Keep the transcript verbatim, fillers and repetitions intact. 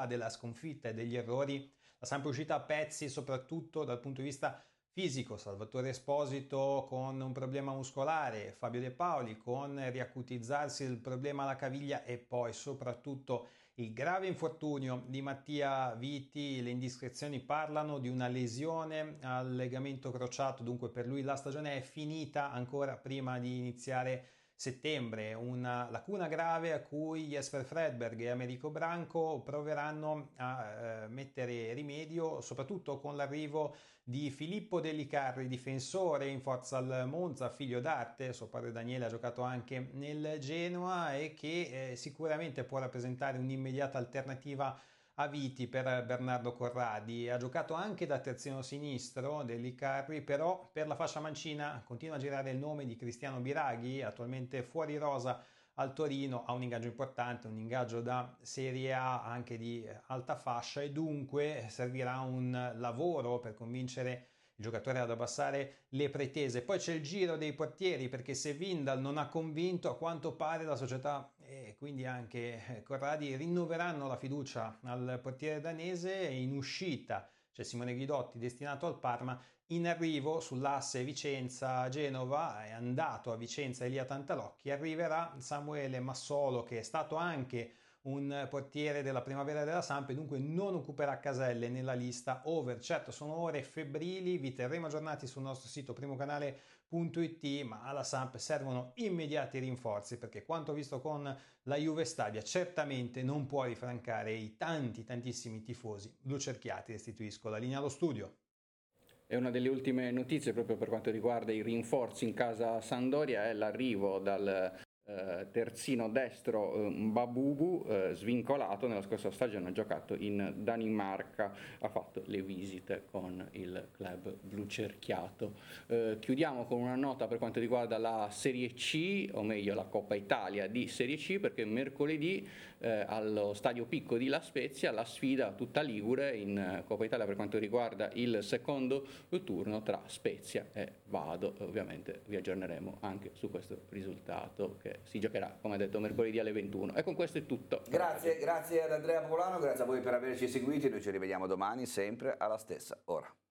della sconfitta e degli errori, la Samp è uscita a pezzi soprattutto dal punto di vista fisico. Salvatore Esposito con un problema muscolare, Fabio De Paoli con riacutizzarsi il problema alla caviglia e poi soprattutto il grave infortunio di Mattia Vitti. Le indiscrezioni parlano di una lesione al legamento crociato, dunque per lui la stagione è finita ancora prima di iniziare settembre, una lacuna grave a cui Jesper Fredberg e Americo Branco proveranno a eh, mettere rimedio, soprattutto con l'arrivo di Filippo Dellicarri, difensore in forza al Monza, figlio d'arte. Suo padre Daniele ha giocato anche nel Genoa e che eh, sicuramente può rappresentare un'immediata alternativa a Viti per Bernardo Corradi. Ha giocato anche da terzino sinistro Dellicarri, però per la fascia mancina continua a girare il nome di Cristiano Biraghi, attualmente fuori rosa al Torino, ha un ingaggio importante, un ingaggio da Serie A anche di alta fascia, e dunque servirà un lavoro per convincere il giocatore ad abbassare le pretese. Poi c'è il giro dei portieri, perché se Vindal non ha convinto, a quanto pare la società e quindi anche Corradi rinnoveranno la fiducia al portiere danese. In uscita c'è Simone Guidotti, destinato al Parma. In arrivo sull'asse Vicenza-Genova, è andato a Vicenza Elia Tantalocchi, arriverà Samuele Massolo, che è stato anche un portiere della primavera della Samp e dunque non occuperà caselle nella lista over. Certo, sono ore febbrili, vi terremo aggiornati sul nostro sito primocanale punto it, ma alla Samp servono immediati rinforzi, perché quanto visto con la Juve Stabia certamente non può rifrancare i tanti tantissimi tifosi blucerchiati. Restituisco la linea allo studio. E una delle ultime notizie proprio per quanto riguarda i rinforzi in casa Sampdoria è l'arrivo dal eh, terzino destro eh, Babubu, eh, svincolato. Nella scorsa stagione ha giocato in Danimarca, ha fatto le visite con il club blucerchiato. Eh, chiudiamo con una nota per quanto riguarda la Serie C, o meglio la Coppa Italia di Serie C, perché mercoledì eh, allo Stadio Picco di La Spezia la sfida tutta ligure in eh, Coppa Italia per quanto riguarda il secondo turno tra Spezia e Vado. Ovviamente vi aggiorneremo anche su questo risultato, che si giocherà, come detto, mercoledì alle ventuno. E con questo è tutto. Grazie, grazie ad Andrea Popolano, grazie a voi per averci seguiti. Noi ci rivediamo domani sempre alla stessa ora.